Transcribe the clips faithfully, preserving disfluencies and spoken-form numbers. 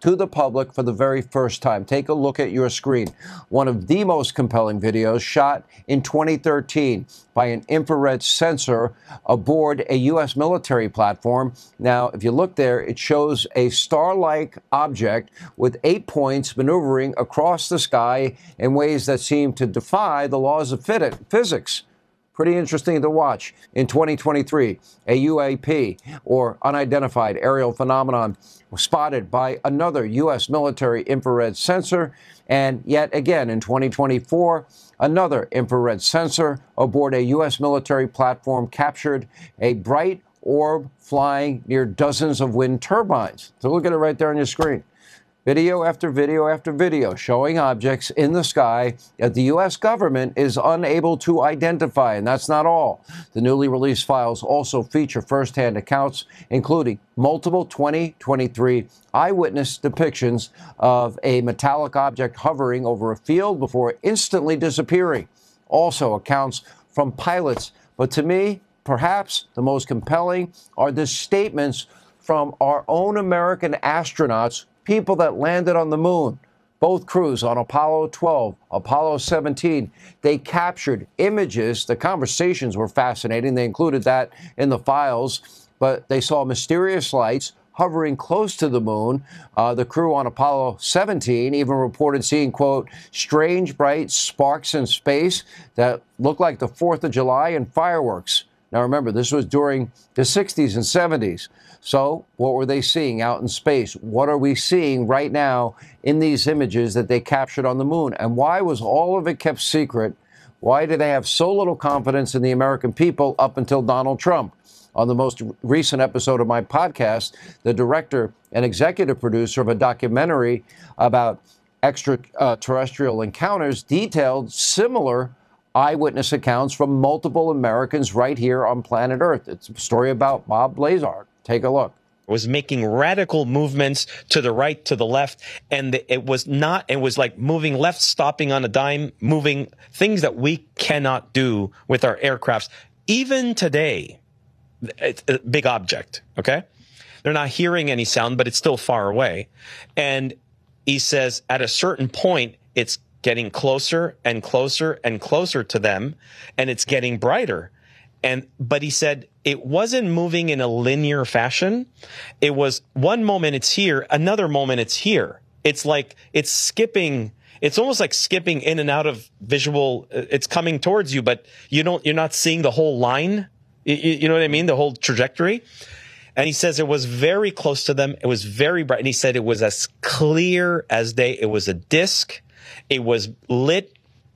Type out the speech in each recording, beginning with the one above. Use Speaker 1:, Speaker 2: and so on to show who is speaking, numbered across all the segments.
Speaker 1: to the public for the very first time. Take a look at your screen. One of the most compelling videos shot in twenty thirteen by an infrared sensor aboard a U S military platform. Now, if you look there, it shows a star-like object with eight points maneuvering across the sky in ways that seem to defy the laws of physics. Pretty interesting to watch. In twenty twenty-three, a U A P, or unidentified aerial phenomenon, was spotted by another U S military infrared sensor. And yet again, in twenty twenty-four, another infrared sensor aboard a U S military platform captured a bright orb flying near dozens of wind turbines. So look at it right there on your screen. Video after video after video showing objects in the sky that the U S government is unable to identify. And that's not all. The newly released files also feature firsthand accounts, including multiple twenty twenty-three eyewitness depictions of a metallic object hovering over a field before instantly disappearing. Also accounts from pilots. But to me, perhaps the most compelling are the statements from our own American astronauts, people that landed on the moon. Both crews on Apollo twelve, Apollo seventeen, they captured images. The conversations were fascinating. They included that in the files, but they saw mysterious lights hovering close to the moon. Uh, the crew on Apollo seventeen even reported seeing, quote, strange bright sparks in space that looked like the fourth of July and fireworks. Now, remember, this was during the sixties and seventies. So what were they seeing out in space? What are we seeing right now in these images that they captured on the moon? And why was all of it kept secret? Why do they have so little confidence in the American people up until Donald Trump? On the most recent episode of my podcast, the director and executive producer of a documentary about extraterrestrial encounters detailed similar eyewitness accounts from multiple Americans right here on planet Earth. It's a story about Bob Lazar. Take a look.
Speaker 2: Was making radical movements to the right, to the left, and it was not, it was like moving left, stopping on a dime, moving things that we cannot do with our aircrafts. Even today, it's a big object, okay? They're not hearing any sound, but it's still far away. And he says at a certain point, it's getting closer and closer and closer to them, and it's getting brighter. And, but he said it wasn't moving in a linear fashion. It was one moment it's here, another moment it's here. It's like it's skipping. It's almost like skipping in and out of visual. It's coming towards you, but you don't, you're not seeing the whole line. You, you know what I mean? The whole trajectory. And he says it was very close to them. It was very bright. And he said it was as clear as day. It was a disc. It was lit.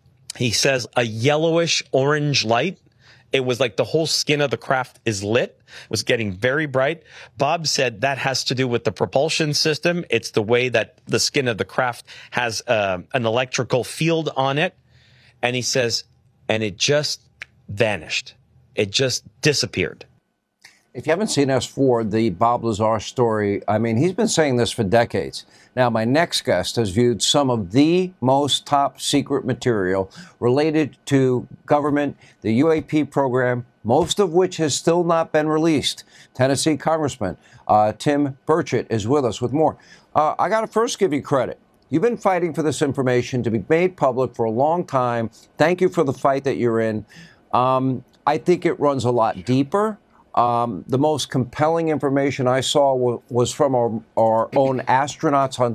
Speaker 2: He says a yellowish orange light. It was like the whole skin of the craft is lit. It was getting very bright. Bob said that has to do with the propulsion system. It's the way that the skin of the craft has uh, an electrical field on it. And he says, and it just vanished. It just disappeared.
Speaker 1: If you haven't seen S four, the Bob Lazar story, I mean, he's been saying this for decades. Now, my next guest has viewed some of the most top secret material related to government, the U A P program, most of which has still not been released. Tennessee Congressman uh, Tim Burchett is with us with more. Uh, I got to first give you credit. You've been fighting for this information to be made public for a long time. Thank you for the fight that you're in. Um, I think it runs a lot deeper. Um, the most compelling information I saw w was from our, our own astronauts on